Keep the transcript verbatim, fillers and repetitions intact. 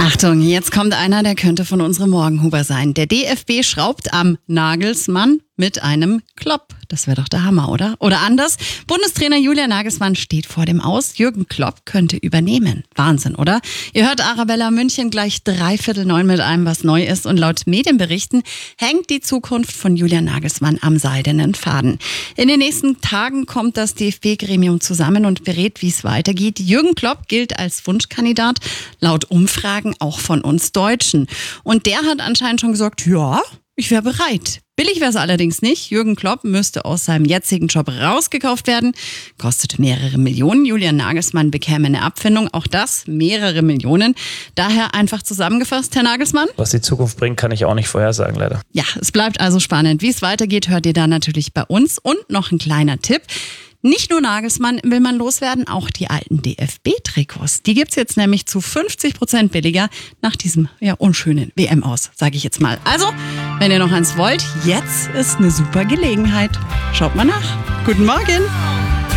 Achtung, jetzt kommt einer, der könnte von unserem Morgenhuber sein. Der D F B schraubt am Nagelsmann mit einem Klopp. Das wäre doch der Hammer, oder? Oder anders, Bundestrainer Julian Nagelsmann steht vor dem Aus. Jürgen Klopp könnte übernehmen. Wahnsinn, oder? Ihr hört Arabella München gleich dreiviertel neun mit einem, was neu ist. Und laut Medienberichten hängt die Zukunft von Julian Nagelsmann am seidenen Faden. In den nächsten Tagen kommt das D F B-Gremium zusammen und berät, wie es weitergeht. Jürgen Klopp gilt als Wunschkandidat, laut Umfragen auch von uns Deutschen. Und der hat anscheinend schon gesagt, ja, ich wäre bereit. Billig wäre es allerdings nicht. Jürgen Klopp müsste aus seinem jetzigen Job rausgekauft werden. Kostet mehrere Millionen. Julian Nagelsmann bekäme eine Abfindung. Auch das mehrere Millionen. Daher einfach zusammengefasst, Herr Nagelsmann. Was die Zukunft bringt, kann ich auch nicht vorhersagen, leider. Ja, es bleibt also spannend. Wie es weitergeht, hört ihr da natürlich bei uns. Und noch ein kleiner Tipp. Nicht nur Nagelsmann will man loswerden, auch die alten D F B-Trikots. Die gibt's jetzt nämlich zu fünfzig Prozent billiger nach diesem ja unschönen W M-Aus, sage ich jetzt mal. Also, wenn ihr noch eins wollt, jetzt ist eine super Gelegenheit. Schaut mal nach. Guten Morgen!